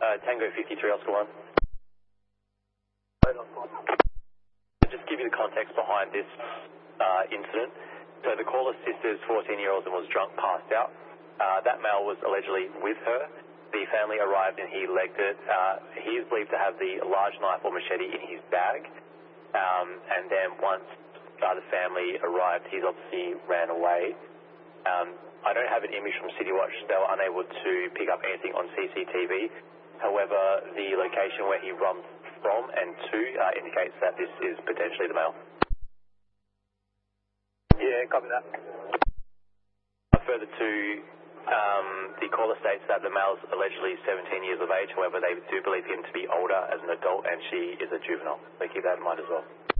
Tango 53, Oscar 1. Just give you the context behind this incident. So the caller's sister's 14-year-old and was drunk, passed out. That male was allegedly with her. The family arrived and he legged it. He is believed to have the large knife or machete in his bag. And then once the family arrived, he's obviously ran away. I don't have an image from City Watch. They were unable to pick up anything on CCTV. However, the location where he runs from and to indicates that this is potentially the male. Yeah, copy that. Further to, the caller states that the male is allegedly 17 years of age. However, they do believe him to be older as an adult, and she is a juvenile. So keep that in mind as well.